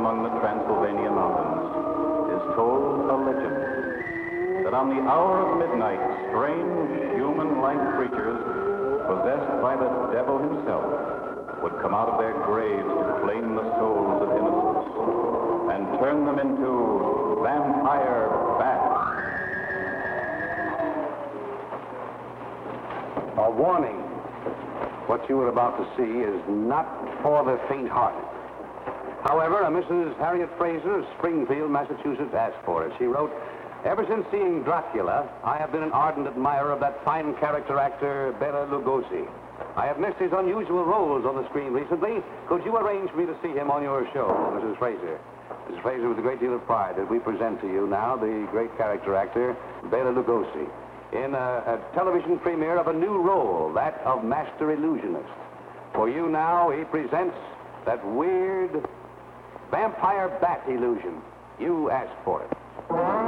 among the Transylvanian mountains is told a legend that on the hour of midnight, strange human-like creatures possessed by the devil himself would come out of their graves to claim the souls of innocents and turn them into vampire bats. A warning. What you are about to see is not for the faint-hearted. However, a Mrs. Harriet Fraser of Springfield, Massachusetts, asked for it. She wrote, "Ever since seeing Dracula, I have been an ardent admirer of that fine character actor, Bela Lugosi. I have missed his unusual roles on the screen recently. Could you arrange for me to see him on your show, Mrs. Fraser?" Mrs. Fraser, with a great deal of pride, that we present to you now the great character actor, Bela Lugosi, in a television premiere of a new role, that of Master Illusionist. For you now, he presents that weird vampire bat illusion. You asked for it.